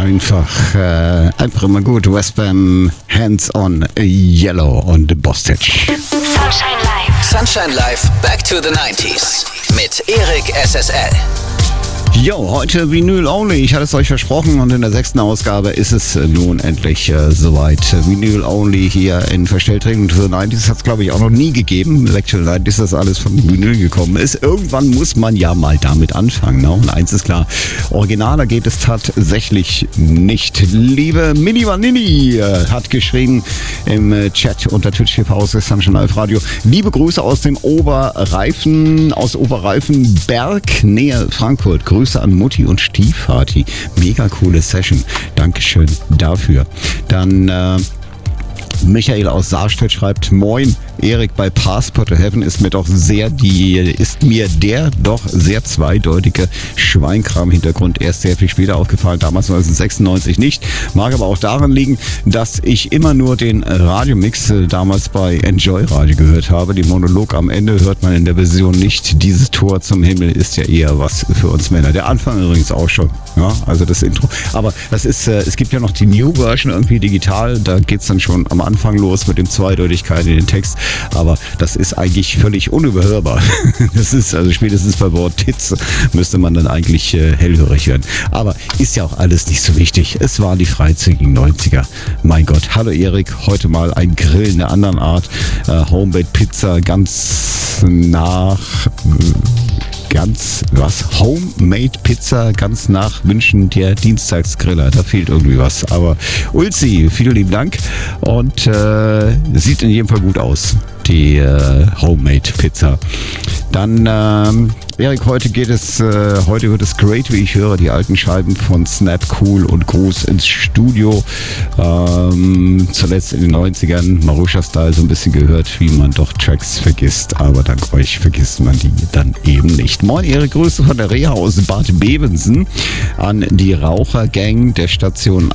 einfach immer gut. Westbam, Hands on Yellow und Bostage. Sunshine Live. Sunshine Live, back to the 90s. Mit Erik SSL. Jo, heute Vinyl Only. Ich hatte es euch versprochen und in der 6. Ausgabe ist es nun endlich soweit. Vinyl Only hier in Verstelltraining to the 90s hat es, glaube ich, auch noch nie gegeben. Back to the 90s ist das alles von Vinyl gekommen ist. Irgendwann muss man ja mal damit anfangen. Ne? Und eins ist klar, originaler geht es tatsächlich nicht. Liebe Mini Vanini hat geschrieben im Chat unter Twitch TV aus Sunshine Live Radio. Liebe Grüße aus dem Oberreifenberg, Nähe Frankfurt. Grüße an Mutti und Stiefvati. Mega coole Session. Dankeschön dafür. Dann Michael aus Saarstedt schreibt: Moin, Erik, bei Passport to Heaven ist mir der doch sehr zweideutige Schweinkram-Hintergrund erst sehr viel später aufgefallen, damals 1996 nicht. Mag aber auch daran liegen, dass ich immer nur den Radiomix damals bei Enjoy Radio gehört habe. Den Monolog am Ende hört man in der Version nicht. Dieses Tor zum Himmel ist ja eher was für uns Männer. Der Anfang übrigens auch schon. Ja, also das Intro. Aber das ist, es gibt ja noch die New Version irgendwie digital. Da geht es dann schon am Anfang los mit dem Zweideutigkeit in den Text. Aber das ist eigentlich völlig unüberhörbar. Das ist also spätestens bei Wort Tits müsste man dann eigentlich hellhörig werden. Aber ist ja auch alles nicht so wichtig. Es waren die freizügigen 90er. Mein Gott. Hallo Erik, heute mal ein Grill in einer anderen Art. Homemade Pizza Homemade Pizza ganz nach Wünschen der Dienstagsgriller. Da fehlt irgendwie was. Aber Ulzi, vielen lieben Dank. Und sieht in jedem Fall gut aus, die Homemade Pizza. Dann, Erik, heute wird es great, wie ich höre, die alten Scheiben von Snap, Cool und Gruß ins Studio. Zuletzt in den 90ern, Marusha-Style, so ein bisschen gehört, wie man doch Tracks vergisst. Aber dank euch vergisst man die dann eben nicht. Moin, Erik, Grüße von der Reha aus Bad Bevensen an die Rauchergang der Station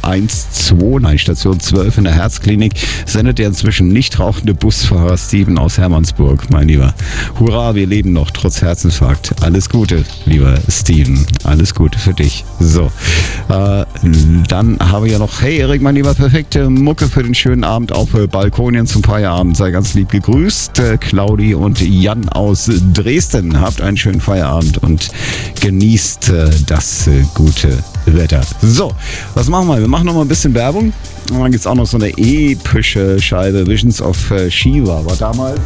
12 in der Herzklinik. Sendet der inzwischen nicht rauchende Busfahrer Steven aus Hermannsburg, mein Lieber. Hurra, wir leben noch, trotz Herzinfarkt. Alles Gute, lieber Steven. Alles Gute für dich. So, dann habe ich ja noch, hey Erik, mein Lieber, perfekte Mucke für den schönen Abend auf Balkonien zum Feierabend. Sei ganz lieb gegrüßt. Claudi und Jan aus Dresden. Habt einen schönen Feierabend und genießt das gute Wetter. So, was machen wir? Wir machen noch mal ein bisschen Werbung. Und dann gibt es auch noch so eine epische Scheibe. Visions of Shiva war damals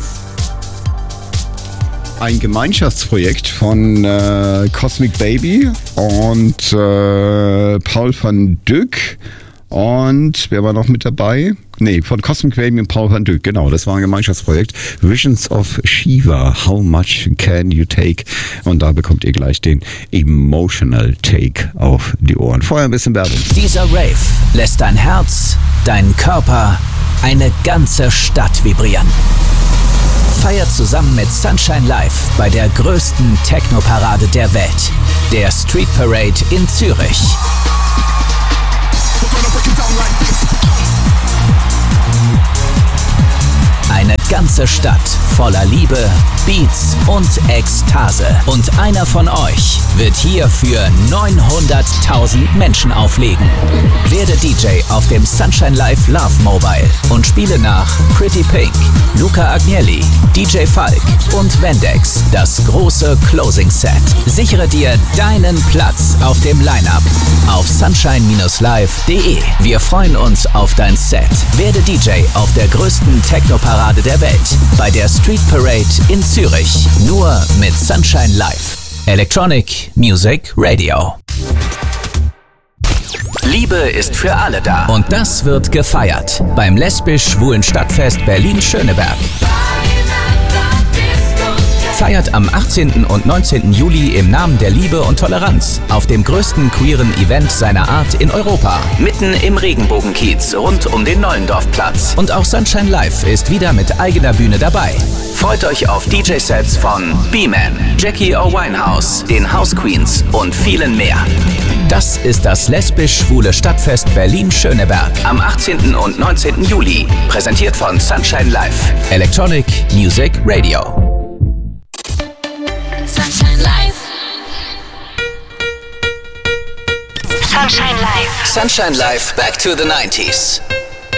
ein Gemeinschaftsprojekt von Cosmic Baby und Paul van Dyk. Und wer war noch mit dabei? Nee, von Cosmic Baby und Paul van Dyk. Genau, das war ein Gemeinschaftsprojekt. Visions of Shiva. How much can you take? Und da bekommt ihr gleich den Emotional Take auf die Ohren. Vorher ein bisschen Werbung. Dieser Rave lässt dein Herz, deinen Körper, eine ganze Stadt vibrieren. Feiert zusammen mit Sunshine Live bei der größten Techno-Parade der Welt, der Street Parade in Zürich. Eine ganze Stadt voller Liebe, Beats und Ekstase. Und einer von euch wird hier für 900.000 Menschen auflegen. Werde DJ auf dem Sunshine Live Love Mobile und spiele nach Pretty Pink, Luca Agnelli, DJ Falk und Vendex das große Closing Set. Sichere dir deinen Platz auf dem Line-Up auf sunshine-live.de. Wir freuen uns auf dein Set. Werde DJ auf der größten Techno-Parade der Welt bei der Street Parade in Zürich. Nur mit Sunshine Live. Electronic Music Radio. Liebe ist für alle da. Und das wird gefeiert beim lesbisch-schwulen Stadtfest Berlin-Schöneberg. Feiert am 18. und 19. Juli im Namen der Liebe und Toleranz auf dem größten queeren Event seiner Art in Europa. Mitten im Regenbogenkiez rund um den Nollendorfplatz. Und auch Sunshine Live ist wieder mit eigener Bühne dabei. Freut euch auf DJ-Sets von B-Man, Jackie O. Winehouse, den House Queens und vielen mehr. Das ist das lesbisch-schwule Stadtfest Berlin-Schöneberg am 18. und 19. Juli. Präsentiert von Sunshine Live. Electronic Music Radio. Sunshine Live. Sunshine Live, back to the 90s.